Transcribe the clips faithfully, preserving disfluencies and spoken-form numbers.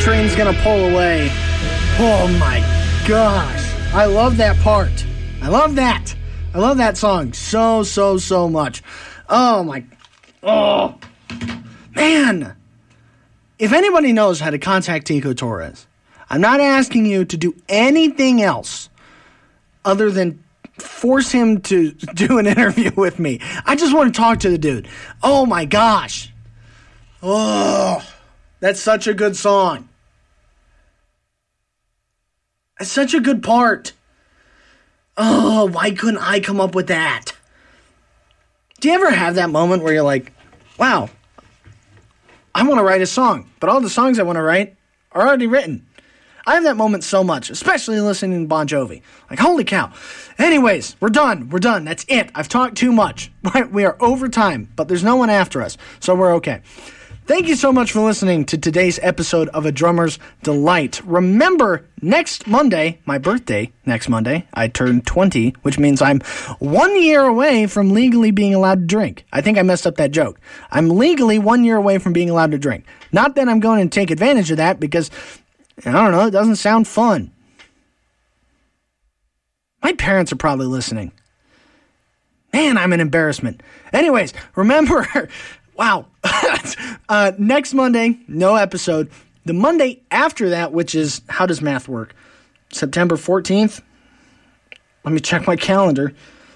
train's gonna pull away. Oh my gosh. I love that part. I love that. I love that song so, so, so much. Oh my... Oh. Man. If anybody knows how to contact Tico Torres, I'm not asking you to do anything else other than force him to do an interview with me. I just want to talk to the dude. Oh my gosh. Oh, that's such a good song. It's such a good part. Oh, why couldn't I come up with that? Do you ever have that moment where you're like, wow, I want to write a song, but all the songs I want to write are already written. I have that moment so much, especially listening to Bon Jovi. Like, holy cow. Anyways, we're done. We're done. That's it. I've talked too much. We are over time, but there's no one after us, so we're okay. Thank you so much for listening to today's episode of A Drummer's Delight. Remember, next Monday, my birthday, next Monday, I turn twenty, which means I'm one year away from legally being allowed to drink. I think I messed up that joke. I'm legally one year away from being allowed to drink. Not that I'm going to take advantage of that because, I don't know, it doesn't sound fun. My parents are probably listening. Man, I'm an embarrassment. Anyways, remember... Wow. uh, next Monday, no episode. The Monday after that, which is, how does math work? September fourteenth? Let me check my calendar.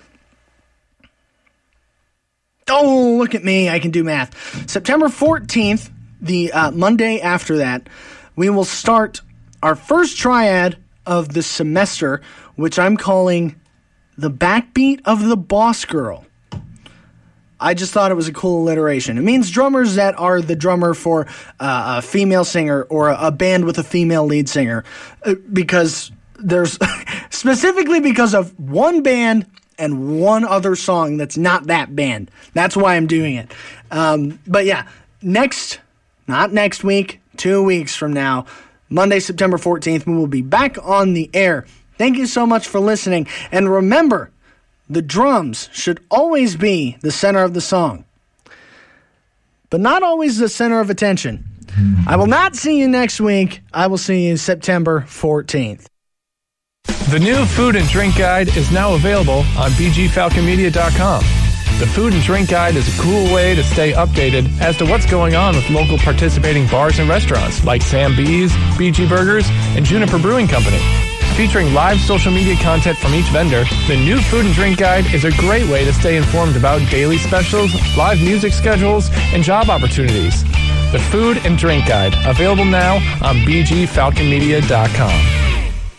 Oh, look at me. I can do math. September fourteenth, the uh, Monday after that, we will start our first triad of the semester, which I'm calling The Backbeat of the Boss Girl. I just thought it was a cool alliteration. It means drummers that are the drummer for uh, a female singer or a, a band with a female lead singer. Uh, because there's, specifically because of one band and one other song that's not that band. That's why I'm doing it. Um, but yeah, next, not next week, two weeks from now, Monday, September fourteenth, we will be back on the air. Thank you so much for listening. And remember, the drums should always be the center of the song, but not always the center of attention. I will not see you next week. I will see you September fourteenth. The new Food and Drink Guide is now available on b g falcon media dot com. The Food and Drink Guide is a cool way to stay updated as to what's going on with local participating bars and restaurants like Sam B's, B G Burgers, and Juniper Brewing Company. Featuring live social media content from each vendor, the new Food and Drink Guide is a great way to stay informed about daily specials, live music schedules, and job opportunities. The Food and Drink Guide, available now on b g falcon media dot com.